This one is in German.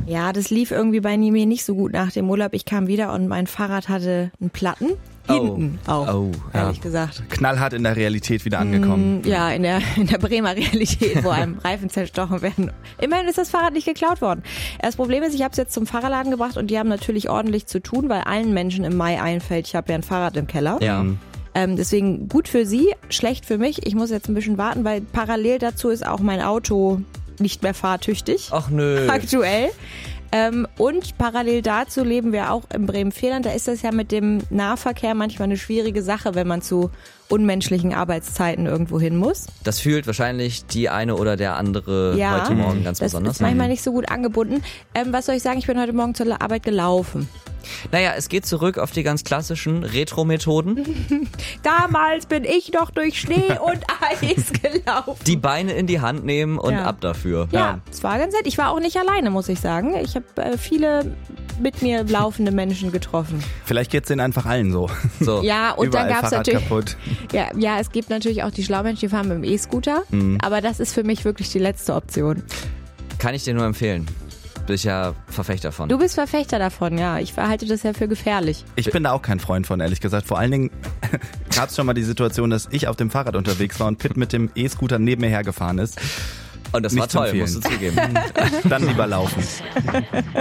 Ja, das lief irgendwie bei mir nicht so gut nach dem Urlaub. Ich kam wieder und mein Fahrrad hatte einen Platten. Hinten auch, ehrlich gesagt. Knallhart in der Realität wieder angekommen. Ja, in der Bremer Realität, wo einem Reifen zerstochen werden. Immerhin ist das Fahrrad nicht geklaut worden. Das Problem ist, ich habe es jetzt zum Fahrradladen gebracht und die haben natürlich ordentlich zu tun, weil allen Menschen im Mai einfällt, ich habe ja ein Fahrrad im Keller. Ja. Deswegen gut für sie, schlecht für mich. Ich muss jetzt ein bisschen warten, weil parallel dazu ist auch mein Auto nicht mehr fahrtüchtig. Ach nö. Aktuell. Und parallel dazu leben wir auch im Bremen-Vierland. Da ist das ja mit dem Nahverkehr manchmal eine schwierige Sache, wenn man zu unmenschlichen Arbeitszeiten irgendwo hin muss. Das fühlt wahrscheinlich die eine oder der andere Ja, heute Morgen ganz das besonders. ist manchmal nicht so gut angebunden. Was soll ich sagen? Ich bin heute Morgen zur Arbeit gelaufen. Naja, es geht zurück auf die ganz klassischen Retro-Methoden. Damals bin ich noch durch Schnee und Eis gelaufen. Die Beine in die Hand nehmen und ab dafür. Ja, es war ganz nett. Ich war auch nicht alleine, muss ich sagen. Ich habe viele mit mir laufende Menschen getroffen. Vielleicht geht's denen einfach allen so. Ja, und Überall dann gab's Fahrrad natürlich kaputt. Ja, es gibt natürlich auch die Schlaumenschen, die fahren mit dem E-Scooter. Aber das ist für mich wirklich die letzte Option. Kann ich dir nur empfehlen. Bin ich ja Verfechter von. Du bist Verfechter davon, ja. Ich halte das ja für gefährlich. Ich bin da auch kein Freund von, ehrlich gesagt. Vor allen Dingen gab's schon mal die Situation, dass ich auf dem Fahrrad unterwegs war und Pitt mit dem E-Scooter neben mir hergefahren ist. Und das Nicht war zu toll, empfehlen. musst du zugeben. Dann lieber laufen.